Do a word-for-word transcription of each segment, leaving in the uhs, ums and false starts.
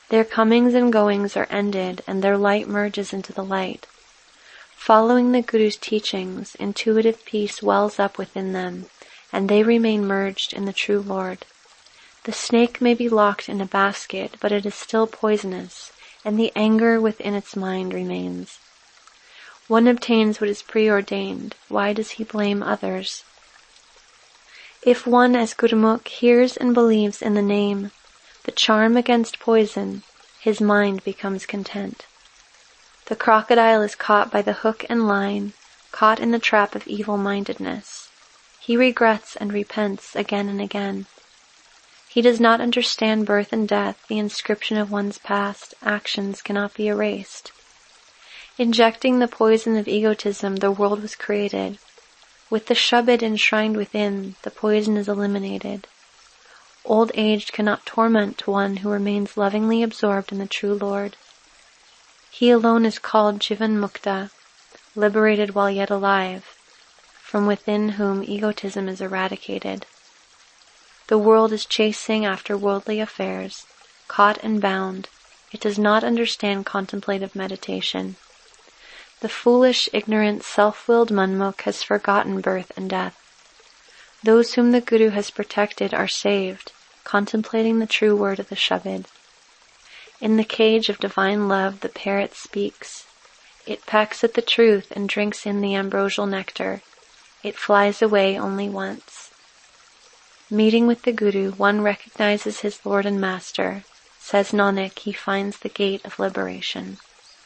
Their comings and goings are ended, and their light merges into the light. Following the Guru's teachings, intuitive peace wells up within them, and they remain merged in the true Lord. The snake may be locked in a basket, but it is still poisonous, and the anger within its mind remains. One obtains what is preordained. Why does he blame others? If one as Gurumukh hears and believes in the name, the charm against poison, his mind becomes content. The crocodile is caught by the hook and line, caught in the trap of evil-mindedness. He regrets and repents again and again. He does not understand birth and death. The inscription of one's past actions cannot be erased. Injecting the poison of egotism, the world was created. With the Shabad enshrined within, the poison is eliminated. Old age cannot torment one who remains lovingly absorbed in the true Lord. He alone is called Jivan Mukta, liberated while yet alive, from within whom egotism is eradicated. The world is chasing after worldly affairs, caught and bound. It does not understand contemplative meditation. The foolish, ignorant, self-willed Manmukh has forgotten birth and death. Those whom the Guru has protected are saved, contemplating the true word of the Shabad. In the cage of divine love the parrot speaks. It pecks at the truth and drinks in the ambrosial nectar. It flies away only once. Meeting with the Guru, one recognizes his Lord and Master. Says Nanak, he finds the gate of liberation.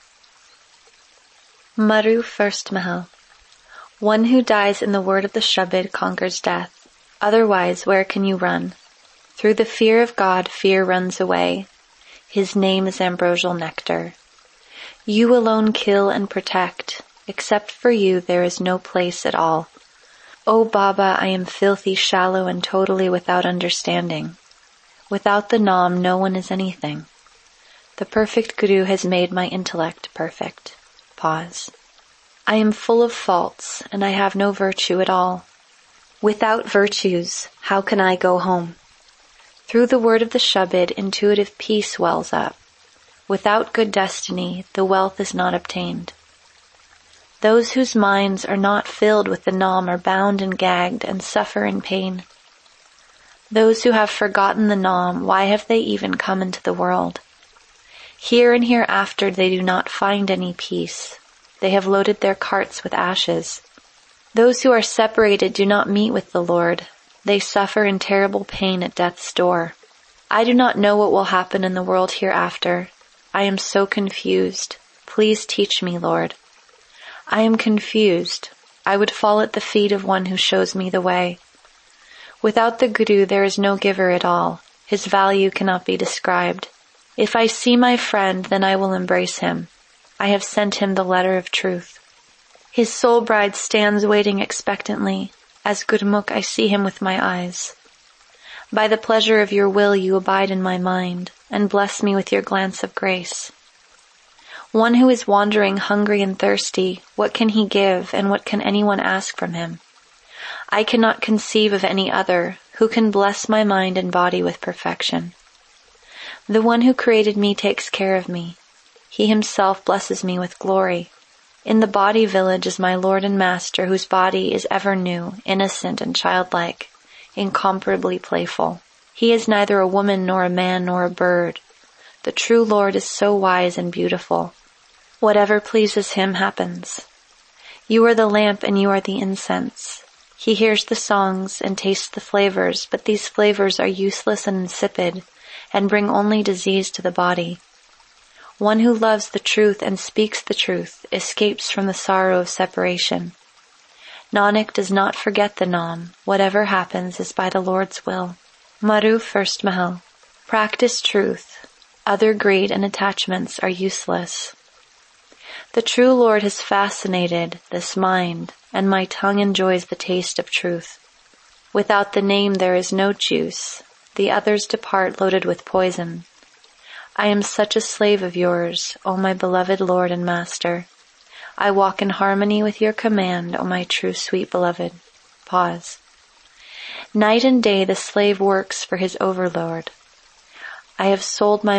Maru First Mahal. One who dies in the word of the Shabad conquers death. Otherwise, where can you run? Through the fear of God, fear runs away. His name is ambrosial nectar. You alone kill and protect. Except for you, there is no place at all. O Baba, I am filthy, shallow, and totally without understanding. Without the Naam, no one is anything. The perfect Guru has made my intellect perfect. Pause. I am full of faults, and I have no virtue at all. Without virtues, how can I go home? Through the word of the Shabad, intuitive peace wells up. Without good destiny, the wealth is not obtained. Those whose minds are not filled with the Naam are bound and gagged and suffer in pain. Those who have forgotten the Naam, why have they even come into the world? Here and hereafter they do not find any peace. They have loaded their carts with ashes. Those who are separated do not meet with the Lord. They suffer in terrible pain at death's door. I do not know what will happen in the world hereafter. I am so confused. Please teach me, Lord. I am confused. I would fall at the feet of one who shows me the way. Without the Guru, there is no giver at all. His value cannot be described. If I see my friend, then I will embrace him. I have sent him the letter of truth. His soul bride stands waiting expectantly. As Gurumukh, I see him with my eyes. By the pleasure of your will, you abide in my mind, and bless me with your glance of grace. One who is wandering, hungry and thirsty, what can he give, and what can anyone ask from him? I cannot conceive of any other who can bless my mind and body with perfection. The one who created me takes care of me. He himself blesses me with glory. In the body village is my Lord and Master, whose body is ever new, innocent and childlike, incomparably playful. He is neither a woman nor a man nor a bird. The true Lord is so wise and beautiful. Whatever pleases him happens. You are the lamp and you are the incense. He hears the songs and tastes the flavors, but these flavors are useless and insipid, and bring only disease to the body. One who loves the truth and speaks the truth escapes from the sorrow of separation. Nanak does not forget the Naam. Whatever happens is by the Lord's will. Maru First Mahal. Practice truth. Other greed and attachments are useless. The true Lord has fascinated this mind, and my tongue enjoys the taste of truth. Without the name there is no juice. The others depart loaded with poison. I am such a slave of yours, O my beloved Lord and Master. I walk in harmony with your command, O my true sweet beloved. Pause. Night and day the slave works for his overlord. I have sold my